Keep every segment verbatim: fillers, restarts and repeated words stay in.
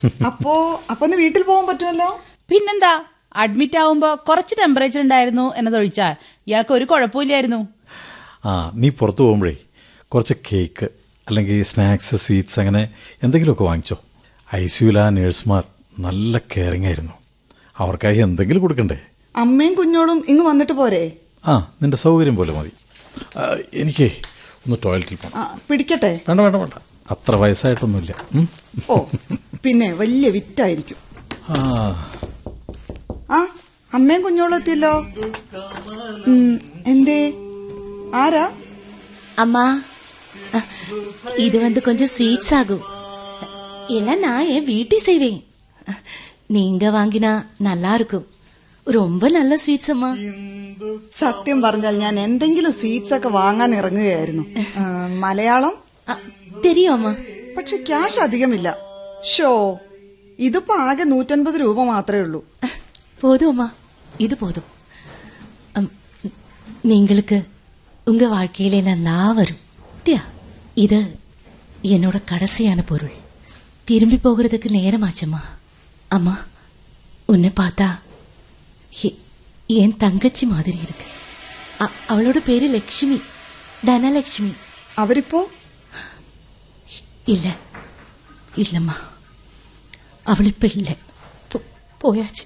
അപ്പോ അപ്പൊ ഒന്ന് വീട്ടിൽ പോകാൻ പറ്റുമല്ലോ? പിന്നെന്താ, അഡ്മിറ്റ് ആവുമ്പോ കുറച്ച് ടെമ്പറേച്ചർ ഉണ്ടായിരുന്നു എന്നതൊഴിച്ചാൽ ഇയാൾക്ക് ഒരു കുഴപ്പമില്ലായിരുന്നു. ആ, നീ പുറത്തു പോകുമ്പോഴേ കുറച്ച് കേക്ക് അല്ലെങ്കിൽ സ്നാക്സ്, സ്വീറ്റ്സ് അങ്ങനെ എന്തെങ്കിലുമൊക്കെ വാങ്ങിച്ചോ. ഐ സിയുല നേഴ്സുമാർ നല്ല കെയറിങ് ആയിരുന്നു. അവർക്കായി എന്തെങ്കിലും കൊടുക്കണ്ടേ? അമ്മയും കുഞ്ഞോളും ഇങ്ങ് വന്നിട്ട് പോരെ? ആ, നിന്റെ സൗകര്യം പോലെ മതി. എനിക്കേ ഒന്ന് ടോയ്ലറ്റിൽ പോകണം. പിടിക്കട്ടെ? വേണ്ട വേണ്ട വേണ്ട, അത്ര വയസ്സായിട്ടൊന്നുമില്ല. ഓ, പിന്നെ വലിയ വിറ്റായിരിക്കും. ആ, അമ്മയും കുഞ്ഞോളും എത്തിയല്ലോ. എന്തേ, ആരാ? அம்மா, இது வந்து கொஞ்சம் ஸ்வீட்ஸ் ஆகும். எல்லாம் நான் என் வீட்டை செய்வேன். நீங்க வாங்கினா நல்லா இருக்கும். ரொம்ப நல்ல സ്വീറ്റ്സ് അമ്മ. സത്യം പറഞ്ഞാൽ ഞാൻ എന്തെങ്കിലും സ്വീറ്റ്സ് ഒക്കെ വാങ്ങാൻ ഇറങ്ങുകയായിരുന്നു. മലയാളം தெரியும் അമ്മ. പക്ഷെ ക്യാഷ് അധികമില്ല. ഷോ, ഇതിപ്പോ ആകെ നൂറ്റൻപത് രൂപ മാത്രമേ ഉള്ളൂ. போதும் அம்மா, இது போதும். നിങ്ങൾക്ക് உங்க வாழ்க்கையில நல்லா வரும். இது என்னோட கடைசியான பொருள். திரும்பி போகிறதுக்கு நேரமாச்சம்மா. அம்மா, உன்னை பார்த்தா என் தங்கச்சி மாதிரி இருக்கு. அவளோட பேரு லட்சுமி, தனலட்சுமி. அவரிப்போ இல்ல இல்லம்மா, அவளிப்ப இல்ல, போயாச்சு.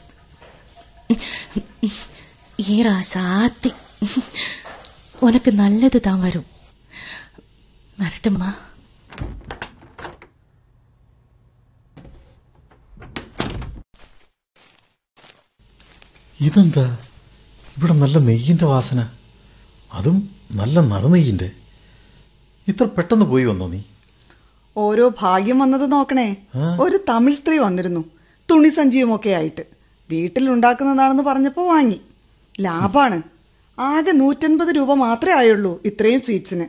ஏரா சாத்தி, உனக்கு நல்லது தான் வரும். வரட்டும்மா. ഇതെന്താ, ഇവിടെ നല്ല നെയ്യിന്റെ വാസന, അതും നല്ല നറുനെയ്യിന്റെ. ഇത്ര പെട്ടെന്ന് പോയി വന്നോ നീ? ഓരോ ഭാഗ്യം വന്നത് നോക്കണേ. ഒരു തമിഴ് സ്ത്രീ വന്നിരുന്നു, തുണി സഞ്ചിയുമൊക്കെ ആയിട്ട്. വീട്ടിലുണ്ടാക്കുന്നതാണെന്ന് പറഞ്ഞപ്പോ വാങ്ങി. ലാഭാണ്. ആകെ നൂറ്റൻപത് രൂപ മാത്രമേ ആയുള്ളൂ ഇത്രയും സ്വീറ്റ്സിന്.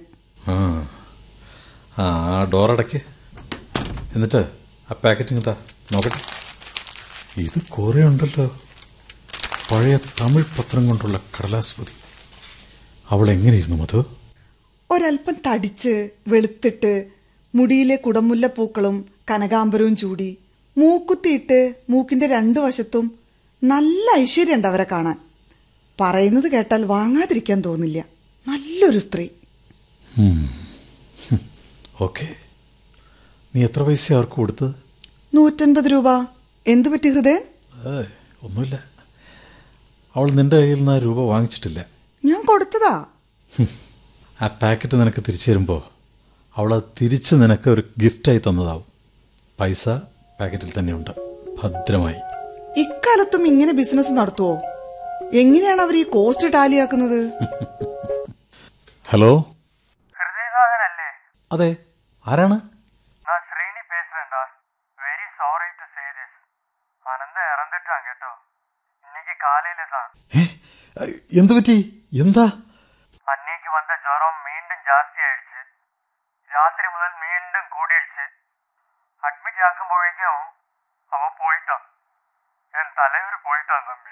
ആ ഡോറടയ്ക്ക്, എന്നിട്ട് ആ പാക്കറ്റിങ് താ നോക്കട്ടെ. ഇത് കുറെ ഉണ്ടല്ലോ. പഴയ തമിഴ് പത്രം കൊണ്ടുള്ള കടലാസ് പൊതി. അവൾ എങ്ങനെയിരുന്നു മധു? ഒരൽപ്പം തടിച്ച് വെളുത്തിട്ട്, മുടിയിലെ കുടമുല്ലപ്പൂക്കളും കനകാംബരവും ചൂടി, മൂക്കുത്തിയിട്ട് മൂക്കിന്റെ രണ്ടു വശത്തും നല്ല ഐശ്വര്യമുണ്ട് അവരെ കാണാൻ. പറയുന്നത് കേട്ടാൽ വാങ്ങാതിരിക്കാൻ തോന്നില്ല. നല്ലൊരു സ്ത്രീ. ഓക്കെ, നീ എത്ര പൈസ അവർക്ക് കൊടുത്തത്? നൂറ്റൻപത് രൂപ. എന്തു പറ്റി ഹൃദയൻ? ഒന്നുമില്ല, അവൾ നിന്റെ കയ്യിൽ നിന്ന് ആ രൂപ വാങ്ങിച്ചിട്ടില്ല. ഞാൻ കൊടുത്തതാ. ആ പാക്കറ്റ് നിനക്ക് തിരിച്ചു തരുമ്പോൾ അവളത് തിരിച്ച് നിനക്ക് ഒരു ഗിഫ്റ്റായി തന്നതാവും. പൈസ പാക്കറ്റിൽ തന്നെയുണ്ട്, ഭദ്രമായി. ഇക്കാലത്തും ഇങ്ങനെ ബിസിനസ് നടത്തുവോ? എങ്ങനെയാണ് അവർ ഈ കോസ്റ്റ് ടാലിയാക്കുന്നത്? ഹലോ, ഹൃദയനാഥനല്ലേ? അതെ, ആരാണ്? நான் Srini பேசுறேன்டா. Very sorry to say this. അനന്ത ഇറന്നിട്ടാ കേട്ടോ, இன்னைக்கு காலையில தான். എന്തു പറ്റി? എന്താ? അന്നേക്ക് വന്ന ജ്വരം വീണ്ടും ജാസ്തി ആയിடுச்சு. രാത്രി മുതൽ വീണ്ടും കൂടിയിடுச்சு. അഡ്മിറ്റ് ആക്കുമ്പോഴേക്കും അവ പോയിട്ടാ. എൻ തലവർ പോയിട്ടാ തമ്പി.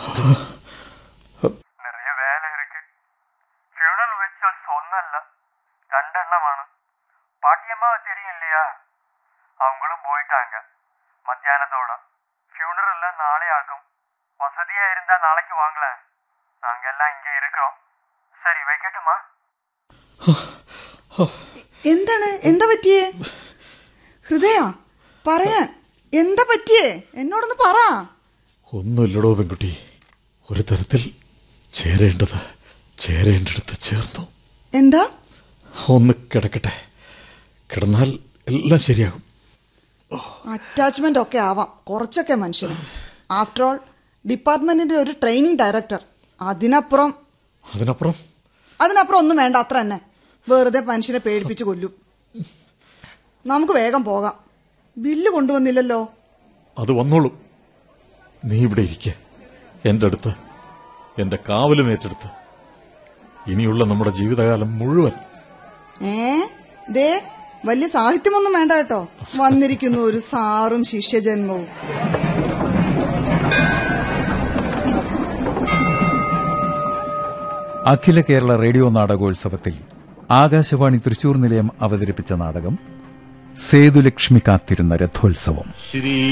നിറയെ വേല ഇருக்கு. ഫ്യൂണറൽ റിച്വൽസ് ഒന്നല്ല, രണ്ടെണ്ണമാണ്. பாட்டியம்மாவை தெரியும் இல்லையா? அவங்களும் போயிட்டாங்க மத்தியானத்தோட. ஃபியூனரல் எல்லாம் நாளை ஆகும். வசதியா இருந்தா நாளைக்கு வாங்கல. நாங்க எல்லாம் இங்க இருக்கோம். சரி, வைக்கட்டுமா? എന്താണ്, എന്താ പറ്റിയേ? ഹൃദയ, പറയാൻ എന്താ പറ്റിയേ? എന്നോടൊന്ന് പറ. ഒന്നുമില്ലടോ പെൺകുട്ടി, ഒരു തരത്തിൽ ചേരേണ്ടത് ചേരേണ്ടടുത്ത് ചേർന്നു. എന്താ? ഒന്ന് കിടക്കട്ടെ, കിടന്നാൽ എല്ലാം ശരിയാകും. അറ്റാച്ച്മെന്റ് ഒക്കെ ആവാം കുറച്ചൊക്കെ മനുഷ്യന്. ആഫ്റ്റർ ഓൾ ഡിപ്പാർട്ട്മെന്റിന്റെ ഒരു ട്രെയിനിങ് ഡയറക്ടർ. അതിനപ്പുറം അതിനപ്പുറം അതിനപ്പുറം ഒന്നും വേണ്ട. അത്ര തന്നെ. വെറുതെ മനുഷ്യനെ പേടിപ്പിച്ച് കൊല്ലും. നമുക്ക് വേഗം പോകാം. ബില്ല് കൊണ്ടുവന്നില്ലല്ലോ. അത് വന്നോളൂ. നീ ഇവിടെ ഇരിക്ക, എന്റെ അടുത്ത്, എന്റെ കാവലും ഏറ്റെടുത്ത്. ഇനിയുള്ള നമ്മുടെ ജീവിതകാലം മുഴുവൻ. ഏ ദേ, വലിയ സാഹിത്യമൊന്നും വേണ്ട കേട്ടോ. വന്നിരിക്കുന്നു ഒരു സാറും ശിഷ്യജന്മവും. അഖില കേരള റേഡിയോ നാടകോത്സവത്തിൽ ആകാശവാണി തൃശൂർ നിലയം അവതരിപ്പിച്ച നാടകം സേതുലക്ഷ്മി കാത്തിരുന്ന രഥോത്സവം.